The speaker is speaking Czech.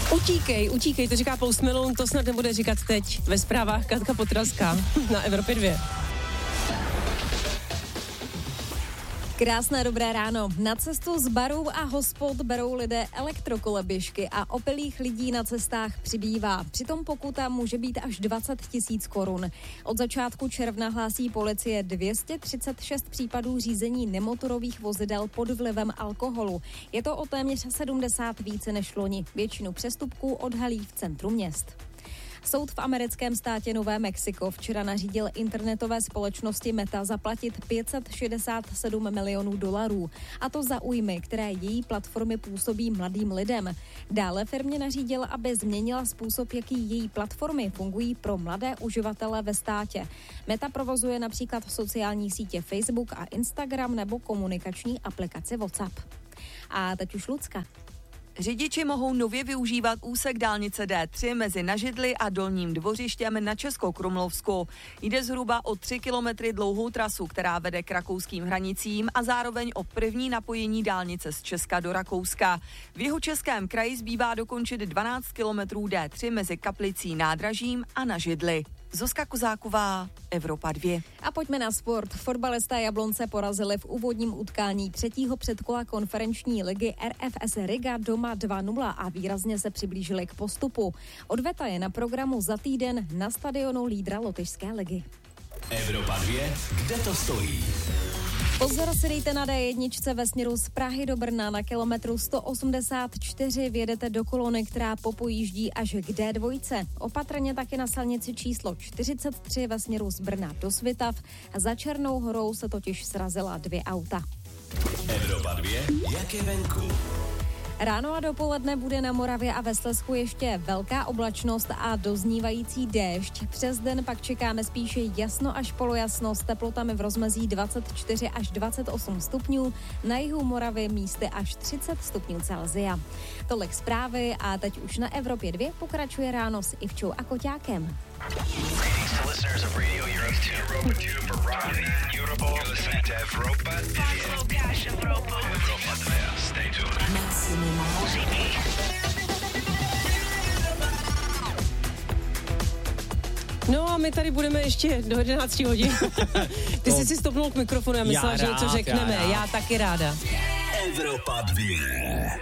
Utíkej, to říká Post Malone, to snad nebude říkat teď ve zprávách Katka Potraská na Evropě 2. Krásné dobré ráno. Na cestu z barů a hospod berou lidé elektrokoleběžky a opilých lidí na cestách přibývá. Přitom pokuta může být až 20 000 korun. Od začátku června hlásí policie 236 případů řízení nemotorových vozidel pod vlivem alkoholu. Je to o téměř 70 více než loni. Většinu přestupků odhalí v centru měst. Soud v americkém státě Nové Mexiko včera nařídil internetové společnosti Meta zaplatit $567 milionů. A to za újmy, které její platformy působí mladým lidem. Dále firmě nařídil, aby změnila způsob, jaký její platformy fungují pro mladé uživatele ve státě. Meta provozuje například sociální sítě Facebook a Instagram nebo komunikační aplikaci WhatsApp. A teď už Lucka. Řidiči mohou nově využívat úsek dálnice D3 mezi Nažidly a Dolním Dvořištěm na Českokrumlovsku. Jde zhruba o 3 kilometry dlouhou trasu, která vede k rakouským hranicím a zároveň o první napojení dálnice z Česka do Rakouska. V Jihočeském kraji zbývá dokončit 12 kilometrů D3 mezi Kaplicí, Nádražím a Nažidly. Zuzka Kozáková, Evropa 2. A pojďme na sport. Fotbalisté Jablonce porazili v úvodním utkání třetího předkola konferenční ligy RFS Riga doma 2-0 a výrazně se přiblížili k postupu. Odveta je na programu za týden na stadionu lídra lotyšské ligy. Evropa 2, kde to stojí? Pozor si dejte na D1 ve směru z Prahy do Brna na kilometru 184 vjedete do kolony, která popojíždí až k D2. Opatrně taky na silnici číslo 43 ve směru z Brna do Svitav. Za Černou horou se totiž srazila 2 auta. Evropa 2, jak je venku? Ráno a dopoledne bude na Moravě a ve Slezsku ještě velká oblačnost a doznívající déšť. Přes den pak čekáme spíše jasno až polojasno s teplotami v rozmezí 24 až 28 stupňů, na jihu Moravy místy až 30 stupňů Celsia. Tolik zprávy a teď už na Evropě 2 pokračuje ráno s Ivčou a Koťákem. No a my tady budeme ještě do 11 hodin. Ty jsi si stopnul k mikrofonu a myslela, že něco řekneme. Já taky ráda. Evropa 2.